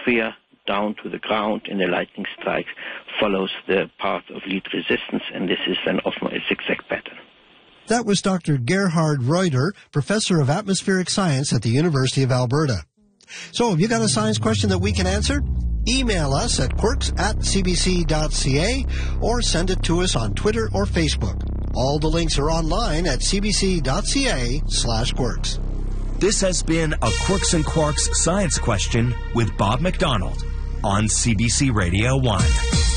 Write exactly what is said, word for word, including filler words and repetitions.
atmosphere down to the ground, and the lightning strikes follows the path of lead resistance, and this is then often a zigzag pattern. That was Doctor Gerhard Reuter, Professor of Atmospheric Science at the University of Alberta. So have you got a science question that we can answer? Email us at quirks at c b c dot c a or send it to us on Twitter or Facebook. All the links are online at c b c dot c a slash quirks. This has been a Quirks and Quarks Science Question with Bob McDonald on C B C Radio one.